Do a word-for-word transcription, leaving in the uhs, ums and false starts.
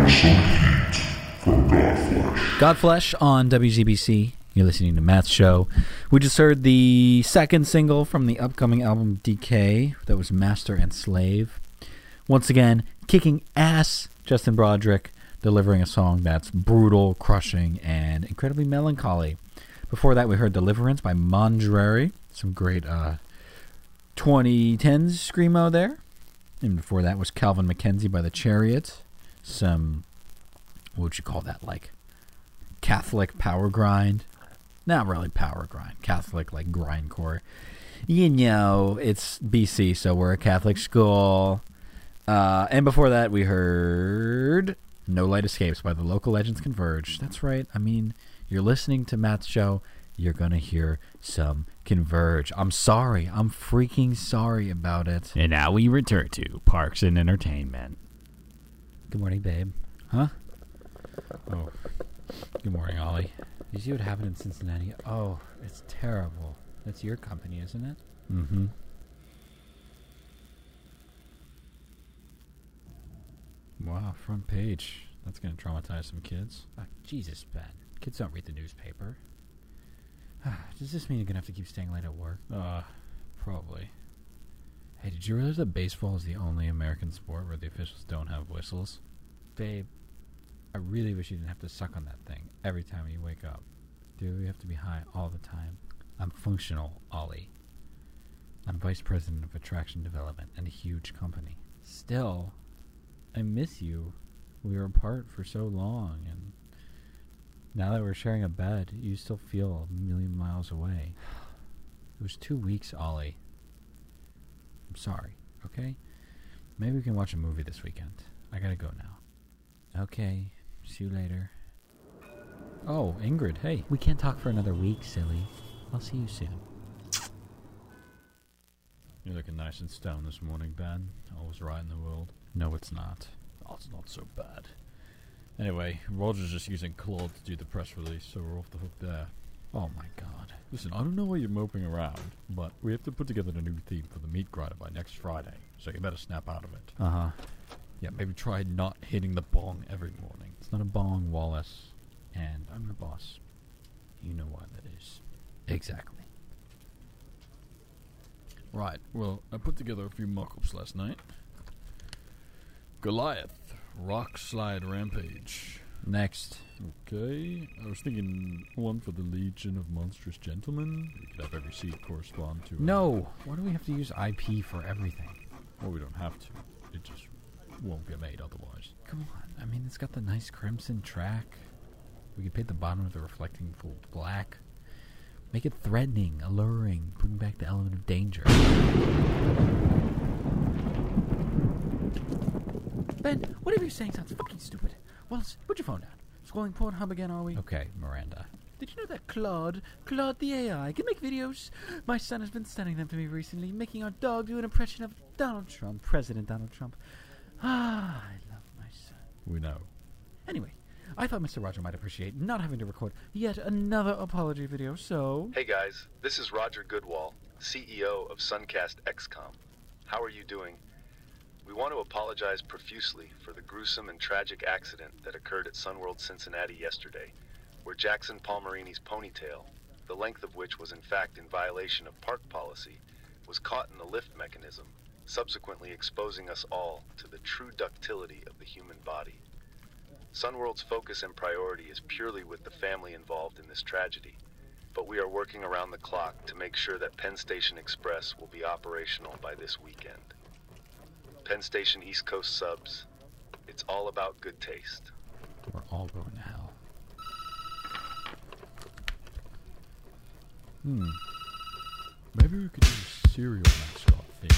Godflesh on W Z B C. You're listening to Matt's show. We just heard the second single from the upcoming album D K. That was Master and Slave. Once again, kicking ass, Justin Broderick, delivering a song that's brutal, crushing, and incredibly melancholy. Before that, we heard Deliverance by Mondreri. Some great uh, twenty tens screamo there. And before that was Calvin McKenzie by The Chariot. Some, what would you call that, like Catholic power grind? Not really power grind. Catholic, like, grindcore. You know, it's B C, so we're a Catholic school. Uh, and before that, we heard No Light Escapes by The Local Legends Converge. That's right. I mean, you're listening to Matt's show. You're going to hear some Converge. I'm sorry. I'm freaking sorry about it. And now we return to Parks and Entertainment. Good morning, babe. Huh? Oh. Good morning, Ollie. Did you see what happened in Cincinnati? Oh, it's terrible. That's your company, isn't it? Mm-hmm. Wow, front page. That's going to traumatize some kids. Oh, Jesus, Ben. Kids don't read the newspaper. Does this mean you're going to have to keep staying late at work? Uh, probably. Hey, did you realize that baseball is the only American sport where the officials don't have whistles? Babe, I really wish you didn't have to suck on that thing every time you wake up. Do we have to be high all the time? I'm functional, Ollie. I'm vice president of attraction development in a huge company. Still, I miss you. We were apart for so long, and now that we're sharing a bed, you still feel a million miles away. It was two weeks, Ollie. I'm sorry, okay? Maybe we can watch a movie this weekend. I gotta go now. Okay, see you later. Oh, Ingrid, hey. We can't talk for another week, silly. I'll see you soon. You're looking nice and stoned this morning, Ben. Always right in the world. No, it's not. Oh, it's not so bad. Anyway, Roger's just using Claude to do the press release, so we're off the hook there. Oh my god. Listen, I don't know why you're moping around, but we have to put together a new theme for the meat grinder by next Friday, so you better snap out of it. Uh-huh. Yeah, maybe try not hitting the bong every morning. It's not a bong, Wallace. And I'm your boss. You know why that is. Exactly. Right, well, I put together a few mock-ups last night. Goliath, Rock Slide Rampage. Next. Okay, I was thinking one for the Legion of Monstrous Gentlemen. We could have every seat correspond to... No! Why do we have to use I P for everything? Well, we don't have to. It just won't get made otherwise. Come on, I mean, it's got the nice crimson track. We could paint the bottom of the reflecting pool black. Make it threatening, alluring, bring back the element of danger. Ben, whatever you're saying sounds fucking stupid. Wallace, put your phone down. Scrolling Pornhub again, are we? Okay, Miranda. Did you know that Claude, Claude the A I, can make videos? My son has been sending them to me recently, making our dog do an impression of Donald Trump, President Donald Trump. Ah, I love my son. We know. Anyway, I thought Mister Roger might appreciate not having to record yet another apology video, so... Hey guys, this is Roger Goodwall, C E O of Suncast X COM. How are you doing? We want to apologize profusely for the gruesome and tragic accident that occurred at Sunworld Cincinnati yesterday, where Jackson Palmerini's ponytail, the length of which was in fact in violation of park policy, was caught in the lift mechanism, subsequently exposing us all to the true ductility of the human body. Sunworld's focus and priority is purely with the family involved in this tragedy, but we are working around the clock to make sure that Penn Station Express will be operational by this weekend. Penn Station East Coast subs, it's all about good taste. We're all going to hell. Hmm. Maybe we could do a cereal mascot.